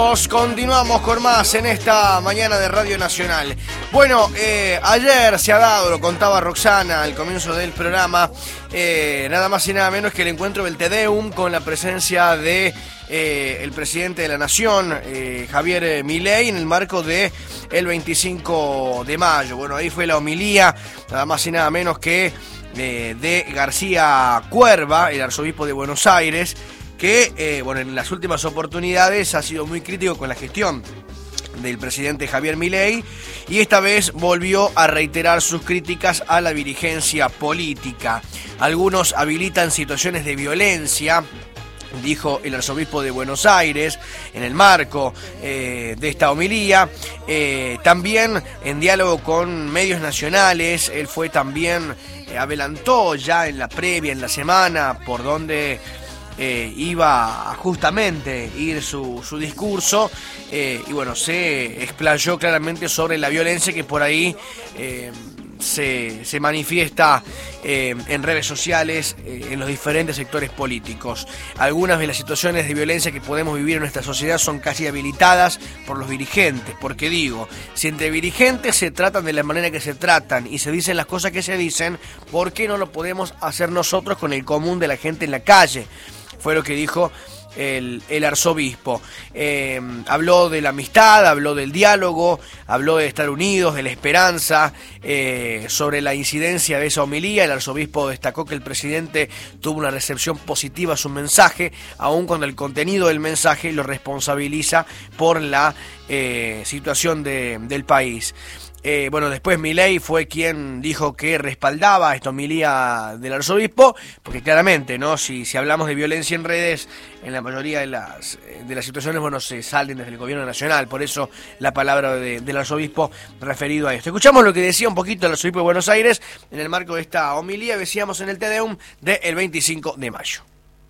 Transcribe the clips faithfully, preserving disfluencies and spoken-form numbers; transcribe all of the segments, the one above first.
Continuamos con más en esta mañana de Radio Nacional. Bueno, eh, ayer se ha dado, lo contaba Roxana al comienzo del programa, eh, nada más y nada menos que el encuentro del Te Deum con la presencia de eh, el presidente de la Nación, eh, Javier Milei, en el marco de el veinticinco de mayo. Bueno, ahí fue la homilía, nada más y nada menos que eh, de García Cuerva, el arzobispo de Buenos Aires, que, eh, bueno, en las últimas oportunidades ha sido muy crítico con la gestión del presidente Javier Milei y esta vez volvió a reiterar sus críticas a la dirigencia política. Algunos habilitan situaciones de violencia, dijo el arzobispo de Buenos Aires en el marco eh, de esta homilía. Eh, también en diálogo con medios nacionales, él fue también, eh, adelantó ya en la previa, en la semana, por donde Eh, iba a justamente ir su, su discurso eh, y bueno, se explayó claramente sobre la violencia que por ahí eh, se, se manifiesta eh, en redes sociales, eh, en los diferentes sectores políticos. Algunas de las situaciones de violencia que podemos vivir en nuestra sociedad son casi habilitadas por los dirigentes, porque digo, si entre dirigentes se tratan de la manera que se tratan y se dicen las cosas que se dicen, ¿por qué no lo podemos hacer nosotros con el común de la gente en la calle? Fue lo que dijo el, el arzobispo. Eh, habló de la amistad, habló del diálogo, habló de estar unidos, de la esperanza. Eh, sobre la incidencia de esa homilía, el arzobispo destacó que el presidente tuvo una recepción positiva a su mensaje, aun cuando el contenido del mensaje lo responsabiliza por la eh, situación de, del país. Eh, bueno, después Milei fue quien dijo que respaldaba esta homilía del arzobispo, porque claramente, ¿no? Si, si hablamos de violencia en redes, en la mayoría de las, de las situaciones, bueno, se salen desde el gobierno nacional, por eso la palabra de, del arzobispo referido a esto. Escuchamos lo que decía un poquito el arzobispo de Buenos Aires en el marco de esta homilía, decíamos en el Te Deum del veinticinco de mayo.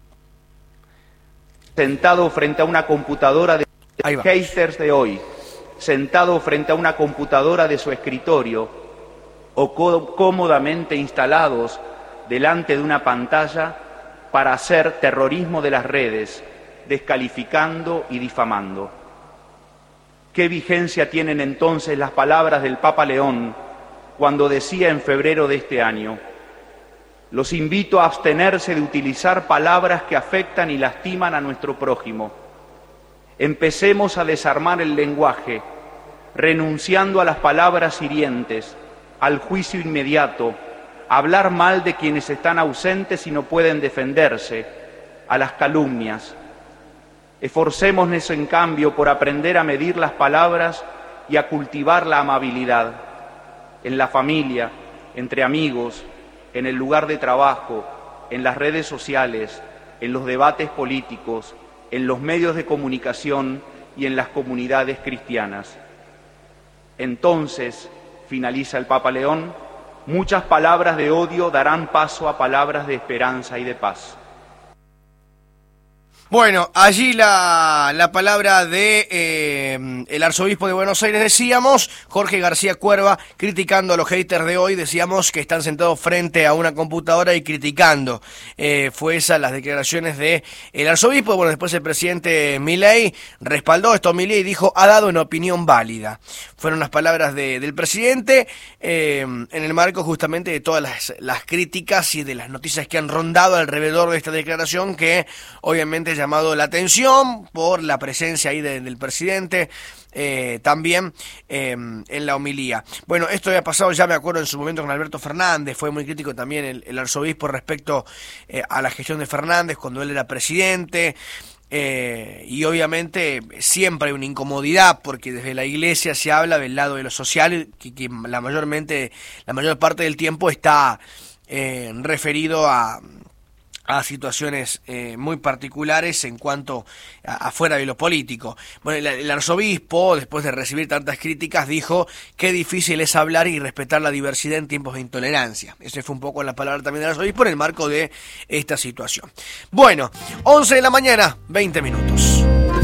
Sentado frente a una computadora de haters de hoy, sentado frente a una computadora de su escritorio o cómodamente instalados delante de una pantalla para hacer terrorismo de las redes, descalificando y difamando. ¿Qué vigencia tienen entonces las palabras del Papa León cuando decía en febrero de este año: los invito a abstenerse de utilizar palabras que afectan y lastiman a nuestro prójimo? Empecemos a desarmar el lenguaje, renunciando a las palabras hirientes, al juicio inmediato, a hablar mal de quienes están ausentes y no pueden defenderse, a las calumnias. Esforcémonos en cambio por aprender a medir las palabras y a cultivar la amabilidad, en la familia, entre amigos, en el lugar de trabajo, en las redes sociales, en los debates políticos, en los medios de comunicación y en las comunidades cristianas. Entonces, finaliza el Papa León, muchas palabras de odio darán paso a palabras de esperanza y de paz. Bueno, allí la, la palabra de eh, el arzobispo de Buenos Aires, decíamos, Jorge García Cuerva, criticando a los haters de hoy, decíamos que están sentados frente a una computadora y criticando. Eh, fue esas las declaraciones de el arzobispo. Bueno, después el presidente Milei respaldó esta homilía y dijo, ha dado una opinión válida. Fueron las palabras de, del presidente eh, en el marco justamente de todas las, las críticas y de las noticias que han rondado alrededor de esta declaración, que obviamente llamado la atención por la presencia ahí de, del presidente, eh, también eh, en la homilía. Bueno, esto había pasado, ya me acuerdo en su momento con Alberto Fernández, fue muy crítico también el, el arzobispo respecto eh, a la gestión de Fernández cuando él era presidente. Eh, y obviamente siempre hay una incomodidad porque desde la iglesia se habla del lado de lo social que, que la mayormente la mayor parte del tiempo está eh, referido a a situaciones eh, muy particulares en cuanto a, afuera de lo político. Bueno, el, el arzobispo, después de recibir tantas críticas, dijo que difícil es hablar y respetar la diversidad en tiempos de intolerancia. Esa fue un poco la palabra también del arzobispo en el marco de esta situación. Bueno, once de la mañana, veinte minutos.